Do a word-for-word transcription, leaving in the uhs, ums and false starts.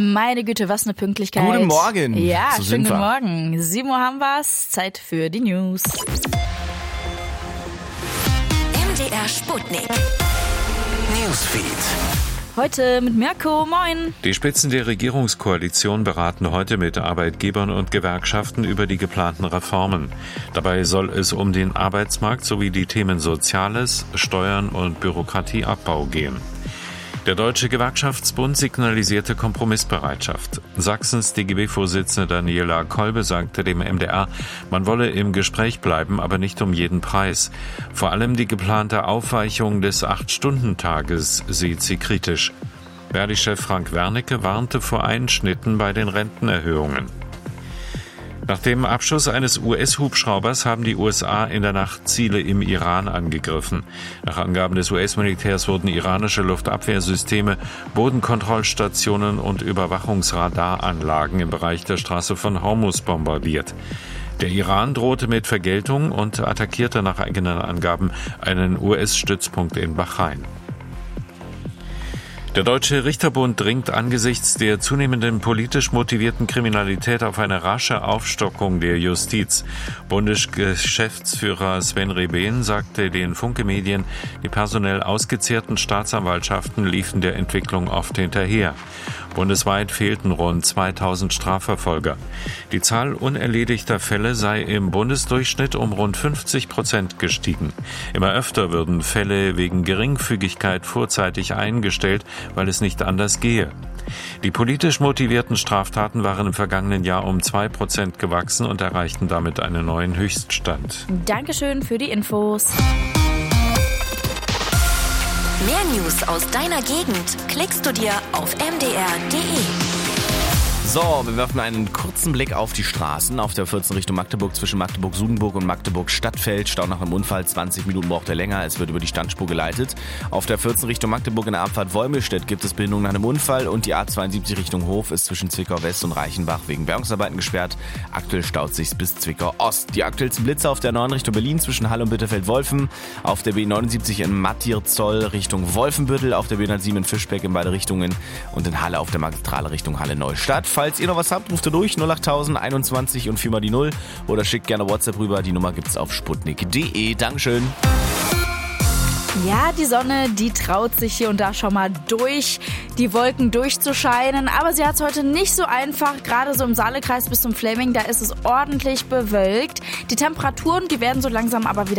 Meine Güte, was eine Pünktlichkeit. Guten Morgen. Ja, so schönen guten Morgen. sieben Uhr haben wir's. Zeit für die News. M D R Sputnik. Newsfeed. Heute mit Mirko, moin. Die Spitzen der Regierungskoalition beraten heute mit Arbeitgebern und Gewerkschaften über die geplanten Reformen. Dabei soll es um den Arbeitsmarkt sowie die Themen Soziales, Steuern und Bürokratieabbau gehen. Der Deutsche Gewerkschaftsbund signalisierte Kompromissbereitschaft. Sachsens D G B-Vorsitzende Daniela Kolbe sagte dem M D R, man wolle im Gespräch bleiben, aber nicht um jeden Preis. Vor allem die geplante Aufweichung des Acht-Stunden-Tages sieht sie kritisch. Verdi-Chef Frank Wernicke warnte vor Einschnitten bei den Rentenerhöhungen. Nach dem Abschuss eines U S-Hubschraubers haben die U S A in der Nacht Ziele im Iran angegriffen. Nach Angaben des U S-Militärs wurden iranische Luftabwehrsysteme, Bodenkontrollstationen und Überwachungsradaranlagen im Bereich der Straße von Hormuz bombardiert. Der Iran drohte mit Vergeltung und attackierte nach eigenen Angaben einen U S-Stützpunkt in Bahrain. Der Deutsche Richterbund dringt angesichts der zunehmenden politisch motivierten Kriminalität auf eine rasche Aufstockung der Justiz. Bundesgeschäftsführer Sven Rebehn sagte den Funke-Medien, die personell ausgezehrten Staatsanwaltschaften liefen der Entwicklung oft hinterher. Bundesweit fehlten rund zweitausend Strafverfolger. Die Zahl unerledigter Fälle sei im Bundesdurchschnitt um rund fünfzig Prozent gestiegen. Immer öfter würden Fälle wegen Geringfügigkeit vorzeitig eingestellt, weil es nicht anders gehe. Die politisch motivierten Straftaten waren im vergangenen Jahr um zwei Prozent gewachsen und erreichten damit einen neuen Höchststand. Dankeschön für die Infos. Mehr News aus deiner Gegend klickst du dir auf m d r punkt d e. So, wir werfen einen kurzen Blick auf die Straßen. Auf der vierzehn Richtung Magdeburg zwischen Magdeburg-Sudenburg und Magdeburg-Stadtfeld. Stau nach einem Unfall, zwanzig Minuten braucht er länger. Es wird über die Standspur geleitet. Auf der vierzehn Richtung Magdeburg in der Abfahrt Wolmirstedt gibt es Behinderungen nach einem Unfall. Und die A zweiundsiebzig Richtung Hof ist zwischen Zwickau West und Reichenbach wegen Bergungsarbeiten gesperrt. Aktuell staut sich's bis Zwickau Ost. Die aktuellsten Blitze auf der neuen Richtung Berlin zwischen Halle und Bitterfeld-Wolfen. Auf der B neunundsiebzig in Mattierzoll Richtung Wolfenbüttel. Auf der B hundertsieben in Fischbeck in beide Richtungen. Und in Halle auf der Magistrale Richtung Halle-Neustadt. Falls ihr noch was habt, ruft ihr durch null acht null null einundzwanzig und viermal die null oder schickt gerne WhatsApp rüber. Die Nummer gibt's auf sputnik punkt d e. Dankeschön. Ja, die Sonne, die traut sich hier und da schon mal durch die Wolken durchzuscheinen, aber sie hat es heute nicht so einfach, gerade so im Saalekreis bis zum Flaming, da ist es ordentlich bewölkt. Die Temperaturen, die werden so langsam aber wieder